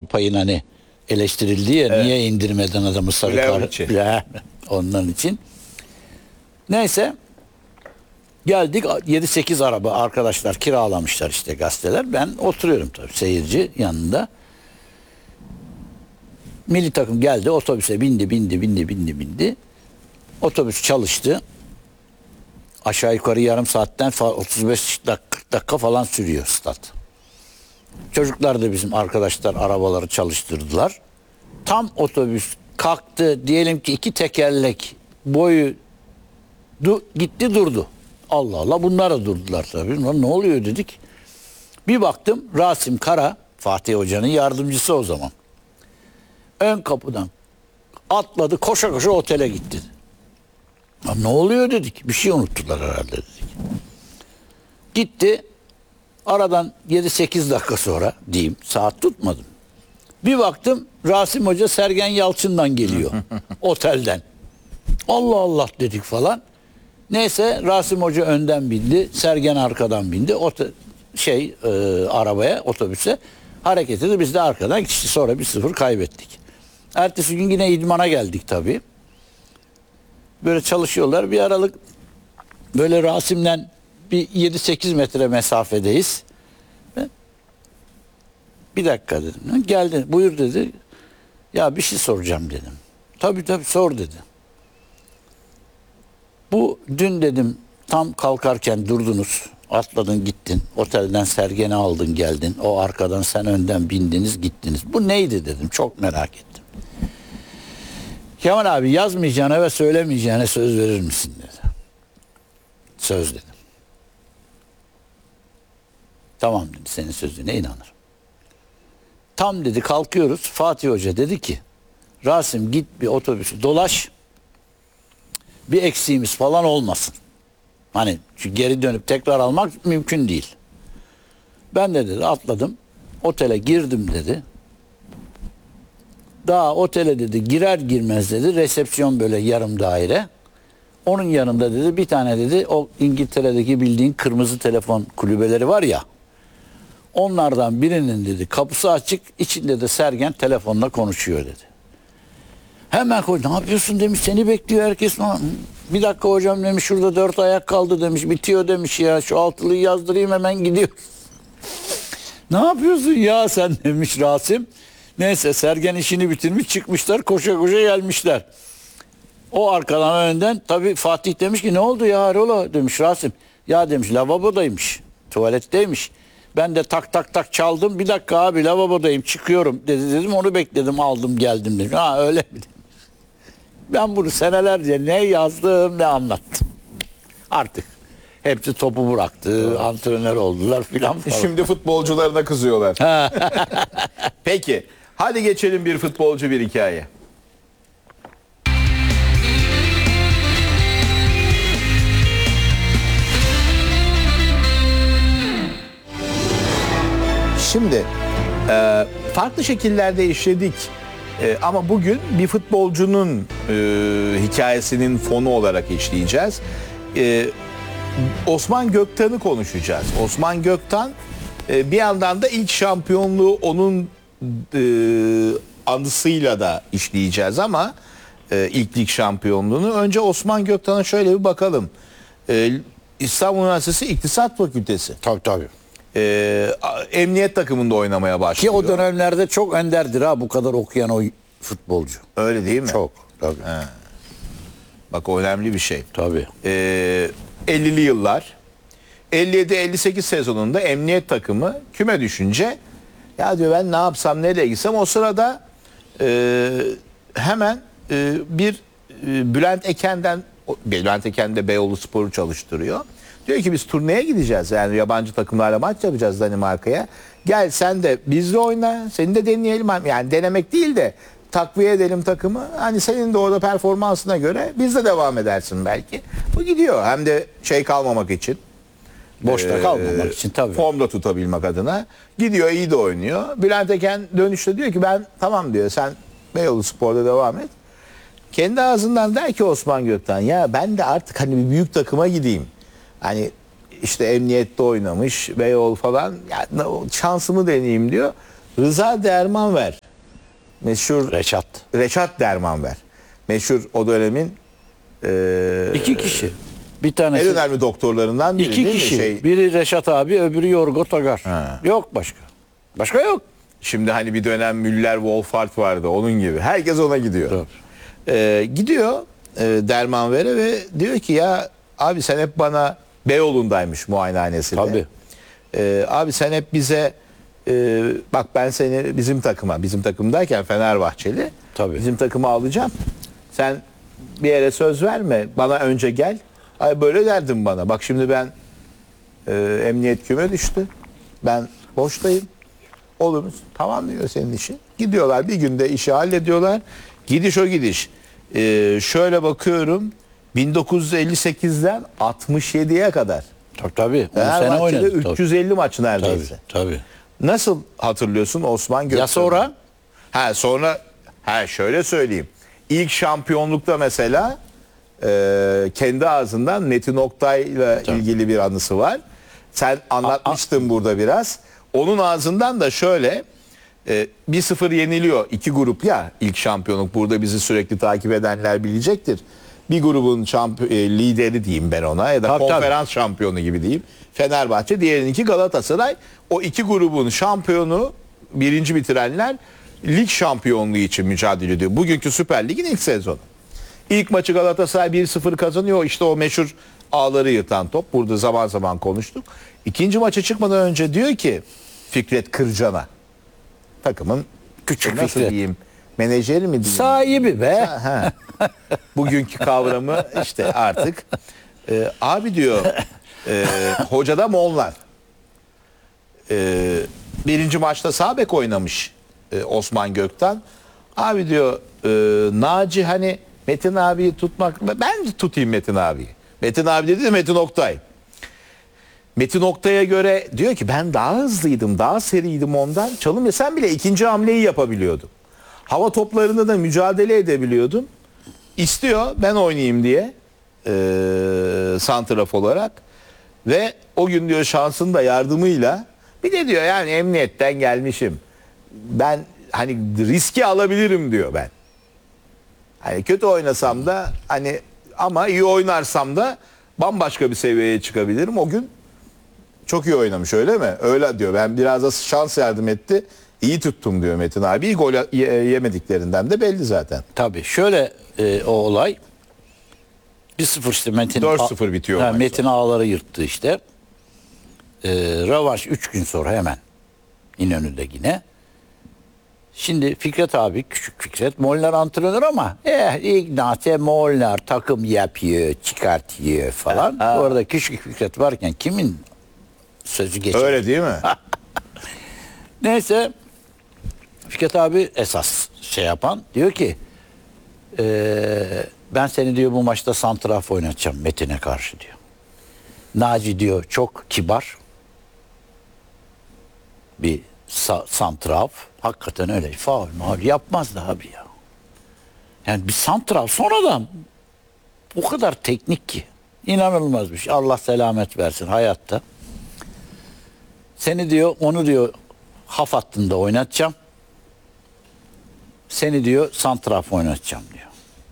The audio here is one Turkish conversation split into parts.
payın hani eleştirildi ya, niye indirmeden adamı sarı kart. Ondan için. Neyse geldik, 7-8 araba arkadaşlar kiralamışlar işte gazeteler. Ben oturuyorum tabii seyirci yanında. Milli takım geldi, otobüse bindi. Otobüs çalıştı. Aşağı yukarı yarım saatten 35 dakika falan sürüyor stat. Çocuklar da bizim arkadaşlar arabaları çalıştırdılar. Tam otobüs kalktı, diyelim ki 2 tekerlek boyu gitti durdu. Allah Allah, bunlar da durdular tabii. Ne oluyor dedik. Bir baktım Rasim Kara, Fatih Hoca'nın yardımcısı o zaman. Ön kapıdan atladı, koşa koşa otele gitti. Ya ne oluyor dedik. Bir şey unuttular herhalde dedik. Gitti. Aradan 7-8 dakika sonra diyeyim, saat tutmadım. Bir baktım Rasim Hoca Sergen Yalçın'dan geliyor otelden. Allah Allah dedik falan. Neyse Rasim Hoca önden bindi, Sergen arkadan bindi. Arabaya, otobüse hareket edip biz de arkadan işte sonra 1-0 kaybettik. Ertesi gün yine idmana geldik tabii. Böyle çalışıyorlar. Bir aralık böyle Rasim'den bir 7-8 metre mesafedeyiz. Bir dakika dedim. Geldi, buyur dedi. Ya bir şey soracağım dedim. Tabii sor dedi. Bu dün dedim tam kalkarken durdunuz. Atladın gittin. Otelden Sergen'i aldın geldin. O arkadan sen önden bindiniz gittiniz. Bu neydi dedim. Çok merak ettim. Kemal abi yazmayacağına ve söylemeyeceğine söz verir misin dedi. Söz dedim. Tamam dedi, senin sözüne inanırım. Tam dedi kalkıyoruz. Fatih Hoca dedi ki Rasim git bir otobüsü dolaş. Bir eksiğimiz falan olmasın. Hani çünkü geri dönüp tekrar almak mümkün değil. Ben de dedi atladım. Otele girdim dedi. Daha otele dedi girer girmez dedi resepsiyon böyle yarım daire. Onun yanında dedi bir tane dedi o İngiltere'deki bildiğin kırmızı telefon kulübeleri var ya. Onlardan birinin dedi kapısı açık, içinde de Sergen telefonla konuşuyor dedi. Hemen koy, ne yapıyorsun demiş, seni bekliyor herkes. Bir dakika hocam demiş, şurada 4 ayak kaldı demiş, bitiyor demiş ya, şu altılıyı yazdırayım hemen gidiyor. Ne yapıyorsun ya sen demiş Rasim. Neyse Sergen işini bitirmiş, çıkmışlar, koşa koşa gelmişler. O arkadan önden tabii Fatih demiş ki ne oldu ya hayrola demiş Rasim. Ya demiş lavabodaymış, tuvaletteymiş. Ben de tak çaldım. Bir dakika abi lavabodayım çıkıyorum dedim. Onu bekledim aldım geldim dedim. Ha öyle mi? Ben bunu senelerce ne yazdım ne anlattım. Artık hepsi topu bıraktı. Antrenör oldular filan falan. Şimdi futbolcularına kızıyorlar. Peki hadi geçelim bir futbolcu bir hikaye. Şimdi farklı şekillerde işledik ama bugün bir futbolcunun hikayesinin fonu olarak işleyeceğiz. Osman Göktan'ı konuşacağız. Osman Göktan bir yandan da ilk şampiyonluğu onun anısıyla da işleyeceğiz ama ilk lig şampiyonluğunu. Önce Osman Göktan'a şöyle bir bakalım. İstanbul Üniversitesi İktisat Fakültesi. Tabii. Emniyet takımında oynamaya başlıyor. Ki o dönemlerde çok enderdir ha bu kadar okuyan o futbolcu. Öyle değil mi? Çok tabii. He. Bak o önemli bir şey. Tabii. 50'li yıllar 57-58 sezonunda emniyet takımı küme düşünce ya diyor ben ne yapsam nereye gitsem o sırada hemen Bülent Eken de Beyoğlu Spor'u çalıştırıyor. Diyor ki biz turneye gideceğiz yani yabancı takımlarla maç yapacağız Danimarka'ya. Gel sen de bizle oyna seni de deneyelim yani denemek değil de takviye edelim takımı. Hani senin de orada performansına göre biz de devam edersin belki. Bu gidiyor hem de kalmamak için. Boşta kalmamak için tabii. Formda tutabilmek adına. Gidiyor iyi de oynuyor. Bülent Eken dönüşte diyor ki ben tamam diyor sen Beyoğlu Spor'da devam et. Kendi ağzından der ki Osman Gökten ya ben de artık hani bir büyük takıma gideyim. Hani işte emniyette oynamış Beyoğlu falan ya, şansımı deneyeyim diyor. Rıza Dermanver. Meşhur Reşat. Dermanver. Meşhur o dönemin İki kişi. Bir en tanesi önemli doktorlarından biri iki değil kişi. mi? Biri Reşat abi, öbürü Yorgo Togar. Ha. Yok başka. Başka yok. Şimdi hani bir dönem Müller Wolfart vardı onun gibi. Herkes ona gidiyor. Gidiyor Dermanver'e ve diyor ki ya abi sen hep bana Beyoğlu'ndaymış muayenehanesinde. Tabii. Abi sen hep bize bak ben seni bizim takım derken Fenerbahçeli. Tabii. Bizim takıma alacağım. Sen bir yere söz verme. Bana önce gel. Ay böyle derdin bana. Bak şimdi ben emniyet küme düştü. Ben boştayım. Olur mu? Tamam diyor senin işin. Gidiyorlar bir günde işi hallediyorlar. Gidiş o gidiş. Şöyle bakıyorum 1958'den 67'ye kadar. Tabii. 10 sene Fenerbahçe'de oynadı. 350 maç neredeyse. Tabii. Nasıl hatırlıyorsun Osman Gökçen'i? Ya sonra? Sonra şöyle söyleyeyim. İlk şampiyonlukta mesela kendi ağzından Metin Oktay'la ilgili bir anısı var. Sen anlatmıştın burada biraz. Onun ağzından da şöyle 1-0 yeniliyor. İki grup ya ilk şampiyonluk. Burada bizi sürekli takip edenler bilecektir. Bir grubun lideri diyeyim ben ona ya da konferans şampiyonu gibi diyeyim. Fenerbahçe, diğerininki Galatasaray. O iki grubun şampiyonu birinci bitirenler lig şampiyonluğu için mücadele ediyor. Bugünkü Süper Lig'in ilk sezonu. İlk maçı Galatasaray 1-0 kazanıyor. İşte o meşhur ağları yırtan top. Burada zaman zaman konuştuk. İkinci maça çıkmadan önce diyor ki Fikret Kırcan'a, takımın Küçük nasıl Fikret. diyeyim, menajeri mi diyeyim? Sahibi be. Bugünkü kavramı işte artık abi diyor hoca da Molnar. Birinci maçta sağ bek oynamış Osman Gökten. Abi diyor Naci hani Metin abiyi tutmak, ben tutayım Metin abiyi. Metin abi dedi de Metin Oktay. Metin Oktay'a göre diyor ki ben daha hızlıydım, daha seriydim ondan. Çalım ya sen bile ikinci hamleyi yapabiliyordun. Hava toplarında da mücadele edebiliyordun. İstiyor ben oynayayım diye santraf olarak. Ve o gün diyor şansın da yardımıyla bir de diyor yani emniyetten gelmişim. Ben hani riski alabilirim diyor ben. Hani kötü oynasam da hani ama iyi oynarsam da bambaşka bir seviyeye çıkabilirim. O gün çok iyi oynamış öyle mi? Öyle diyor. Ben biraz da şans yardım etti. İyi tuttum diyor Metin abi. Gol yemediklerinden de belli zaten. Tabii. Şöyle o olay 1-0 işte Metin 4-0 bitiyor maç Metin ağları yırttı işte. Rövanş 3 gün sonra hemen İnönü'de yine. Şimdi Fikret abi, küçük Fikret, Molnar antrenör ama Ignate Molnar takım yapıyor, çıkartıyor falan. Orada küçük Fikret varken kimin sözü geçer? Öyle değil mi? Neyse Fikret abi esas şey yapan diyor ki ben seni diyor bu maçta santraf oynatacağım Metin'e karşı diyor. Naci diyor çok kibar bir santraf. Hakikaten öyle. Faul yapmazdı abi ya. Yani bir santraf sonradan o kadar teknik ki. İnanılmaz bir şey. Allah selamet versin hayatta. Seni diyor onu diyor haf hattında oynatacağım. Seni diyor santraf oynatacağım diyor.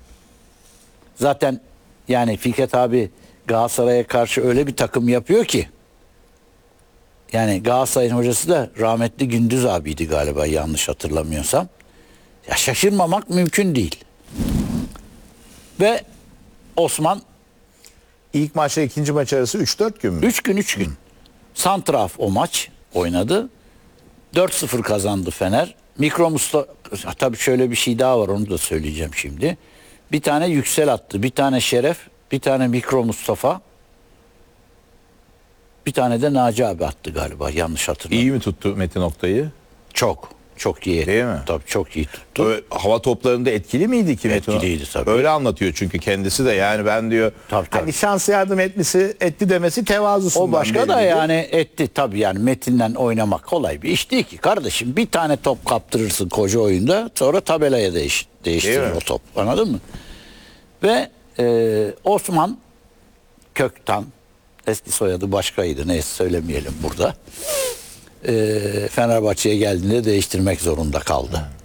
Zaten yani Fikret abi Galatasaray'a karşı öyle bir takım yapıyor ki yani Galatasaray'ın hocası da rahmetli Gündüz abiydi galiba yanlış hatırlamıyorsam. Ya şaşırmamak mümkün değil. Ve Osman İlk maçla ikinci maç arası 3-4 gün mü? 3 gün. Santraf o maç oynadı. 4-0 kazandı Fener. Mikro Mustafa, tabii şöyle bir şey daha var onu da söyleyeceğim şimdi. Bir tane Yüksel attı, bir tane Şeref, bir tane Mikro Mustafa. Bir tane de Naci abi attı galiba yanlış hatırlamıyorum. İyi mi tuttu Metin Oktay'ı? Çok iyi. Değil mi? Tabii çok iyi tuttu. Hava toplarında etkili miydi ki Metin? Etkiliydi tabii. Öyle anlatıyor çünkü kendisi de yani ben diyor Tabii. hani şans yardım etti demesi tevazusundan. O başka da belli. yani etti tabii yani Metin'le oynamak kolay bir iş değil ki kardeşim. Bir tane top kaptırırsın koca oyunda sonra tabelaya değiştirir o top. Anladın mı? Ve Osman Köktan, eski soyadı başkaydı neyse söylemeyelim burada. Fenerbahçe'ye geldiğinde değiştirmek zorunda kaldı.